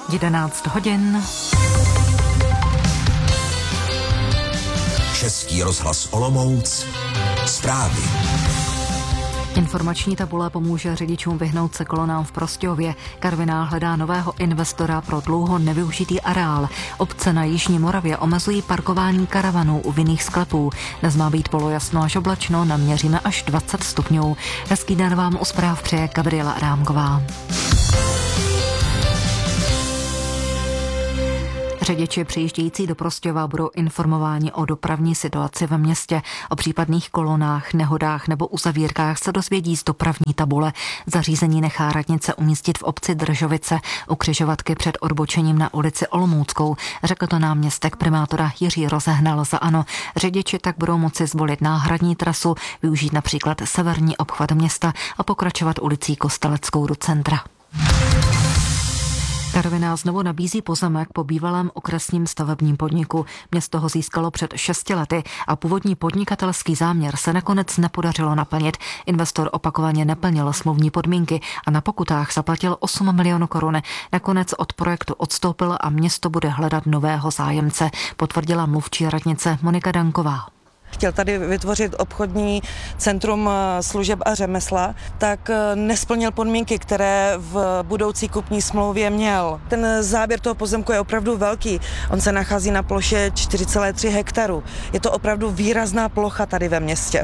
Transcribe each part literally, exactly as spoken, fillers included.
jedenáct hodin. Český rozhlas Olomouc. Zprávy. Informační tabule pomůže řidičům vyhnout se kolonám v Prostějově. Karviná hledá nového investora pro dlouho nevyužitý areál. Obce na jižní Moravě omezují parkování karavanů u vinných sklepů. Dnes má být polojasno až oblačno, naměříme až dvacet stupňů. Hezký den vám u zpráv přeje Gabriela Adámková. Řidiči přijíždějící do Prostějova budou informováni o dopravní situaci ve městě. O případných kolonách, nehodách nebo uzavírkách se dozvědí z dopravní tabule. Zařízení nechá radnice umístit v obci Držovice u křižovatky před odbočením na ulici Olomouckou. Řekl to náměstek primátora Jiří Rozehnal za ANO. Řidiči tak budou moci zvolit náhradní trasu, využít například severní obchvat města a pokračovat ulicí Kosteleckou do centra. Karviná znovu nabízí pozemek po bývalém okresním stavebním podniku. Město ho získalo před šesti lety a původní podnikatelský záměr se nakonec nepodařilo naplnit. Investor opakovaně neplnil smluvní podmínky a na pokutách zaplatil osm milionů korun. Nakonec od projektu odstoupil a město bude hledat nového zájemce, potvrdila mluvčí radnice Monika Danková. Chtěl tady vytvořit obchodní centrum služeb a řemesla, tak nesplnil podmínky, které v budoucí kupní smlouvě měl. Ten záběr toho pozemku je opravdu velký. On se nachází na ploše čtyři celé tři hektaru. Je to opravdu výrazná plocha tady ve městě.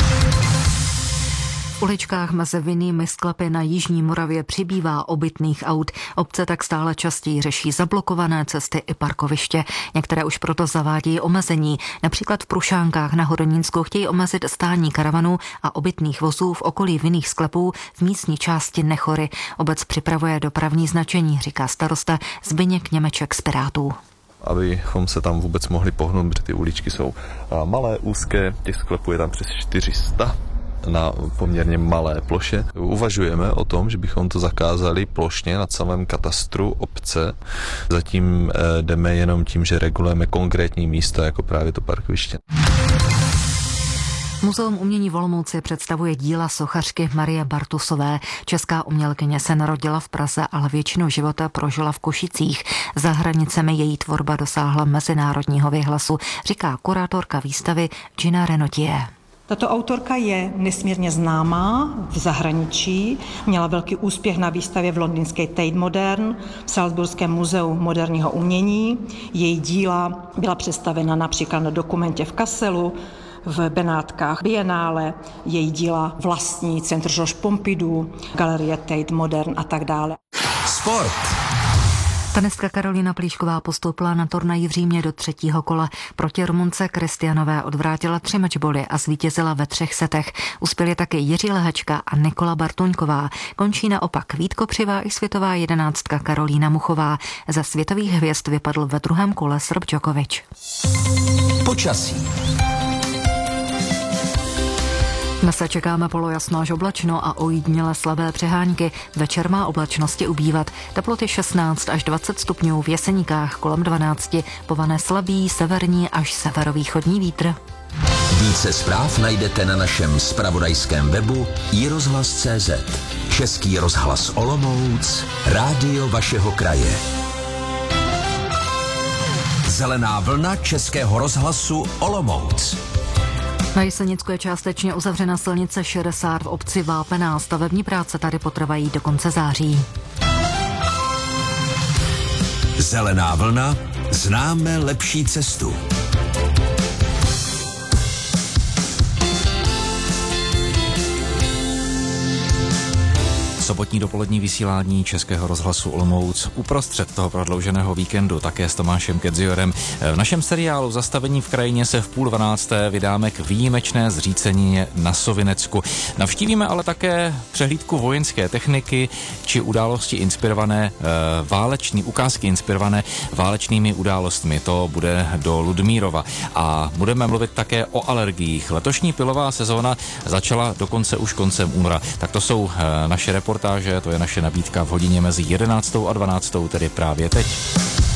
V uličkách mezi vinnými sklepy na jižní Moravě přibývá obytných aut. Obce tak stále častěji řeší zablokované cesty i parkoviště. Některé už proto zavádí omezení. Například v Prušánkách na Hodonínsku chtějí omezit stání karavanů a obytných vozů v okolí vinných sklepů v místní části Nechory. Obec připravuje dopravní značení, říká starosta Zbyněk Němeček z Pirátů. Abychom se tam vůbec mohli pohnout, protože ty uličky jsou malé, úzké, těch sklepů je tam přes čtyři sta. Na poměrně malé ploše. Uvažujeme o tom, že bychom to zakázali plošně na celém katastru obce. Zatím jdeme jenom tím, že regulujeme konkrétní místa, jako právě to parkoviště. Muzeum umění v Olomouci představuje díla sochařky Marie Bartusové. Česká umělkyně se narodila v Praze, ale většinu života prožila v Košicích. Za hranicemi její tvorba dosáhla mezinárodního vyhlasu, říká kurátorka výstavy Gina Renotier. Tato autorka je nesmírně známá v zahraničí, měla velký úspěch na výstavě v londýnské Tate Modern, v Salzburském muzeu moderního umění. Její díla byla představena například na dokumentě v Kasselu, v Benátkách Biennále, její díla vlastní Centr Georges Pompidou, Galerie Tate Modern a tak dále. Sport. Tenistka Karolína Plíšková postoupila na turnaji v Římě do třetího kola. Proti Rumunce Kristianové odvrátila tři mečboly a zvítězila ve třech setech. Uspěli taky Jiří Lehečka a Nikola Bartuňková. Končí naopak Vít Kopřivá i světová jedenáctka Karolína Muchová. Za světových hvězd vypadl ve druhém kole Srb Djokovič. Počasí. Dnes se čekáme polojasno až oblačno a ojediněle slabé přehánky. Večer má oblačnosti ubývat. Teploty šestnáct až dvacet stupňů, v Jeseníkách kolem dvanáct. Pované slabý severní až severovýchodní vítr. Více zpráv najdete na našem zpravodajském webu i rozhlas tečka cé zet. Český rozhlas Olomouc, rádio vašeho kraje. Zelená vlna Českého rozhlasu Olomouc. Na Jesenicku je částečně uzavřena silnice šedesát v obci Vápená. Stavební práce tady potrvají do konce září. Zelená vlna, známe lepší cestu. Sobotní dopolední vysílání Českého rozhlasu Olomouc uprostřed toho prodlouženého víkendu také s Tomášem Kedziorem. V našem seriálu Zastavení v krajině se v půl dvanácté vydáme k výjimečné zřícenině na Sovinecku. Navštívíme ale také přehlídku vojenské techniky či události inspirované e, váleční, ukázky inspirované válečnými událostmi. To bude do Ludmírova. A budeme mluvit také o alergiích. Letošní pilová sezóna začala dokonce už koncem února. Tak to jsou e, naše reportáže, to je naše nabídka v hodině mezi jedenáctou a dvanáctou, tedy právě teď.